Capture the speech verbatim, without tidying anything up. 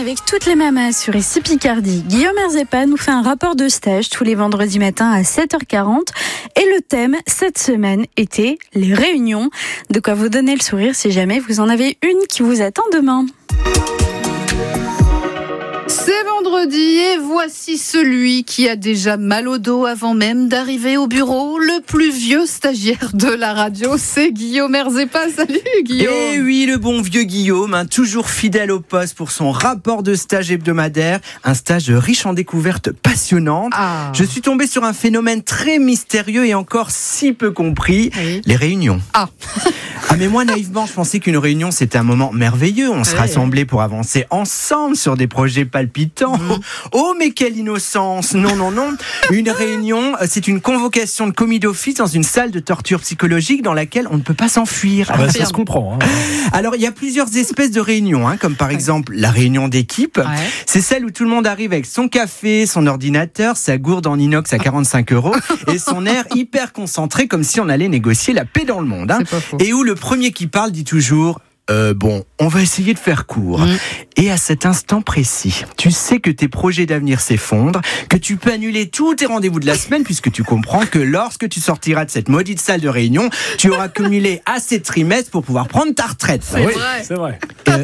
avec toutes les mamas sur Ici Picardie. Guillaume Erzepa nous fait un rapport de stage tous les vendredis matins à sept heures quarante. Et le thème cette semaine était les réunions. De quoi vous donner le sourire si jamais vous en avez une qui vous attend demain. C'est vendredi et voici celui qui a déjà mal au dos avant même d'arriver au bureau. Le plus vieux stagiaire de la radio, c'est Guillaume Erzepa. Salut Guillaume. Eh oui, le bon vieux Guillaume, hein, toujours fidèle au poste pour son rapport de stage hebdomadaire. Un stage riche en découvertes passionnantes. Ah. Je suis tombé sur un phénomène très mystérieux et encore si peu compris, Oui. les réunions. Ah. Ah mais moi naïvement je pensais qu'une réunion c'était un moment merveilleux, on se Ouais. rassemblait pour avancer ensemble sur des projets palpitants. Mmh. Oh mais quelle innocence. Non non non, une réunion c'est une convocation de commis d'office dans une salle de torture psychologique dans laquelle on ne peut pas s'enfuir. Ah bah, ça se comprend. Hein. Alors il y a plusieurs espèces de réunions, hein, comme par exemple la réunion d'équipe. Ouais. C'est celle où tout le monde arrive avec son café, son ordinateur, sa gourde en inox à quarante-cinq euros et son air hyper concentré comme si on allait négocier la paix dans le monde. Hein. C'est pas faux. Et où le premier qui parle dit toujours euh, bon, on va essayer de faire court. Mmh. Et à cet instant précis, tu sais que tes projets d'avenir s'effondrent, que tu peux annuler tous tes rendez-vous de la semaine puisque tu comprends que lorsque tu sortiras de cette maudite salle de réunion, tu auras cumulé assez de trimestres pour pouvoir prendre ta retraite. C'est Oui, vrai. c'est vrai. Euh,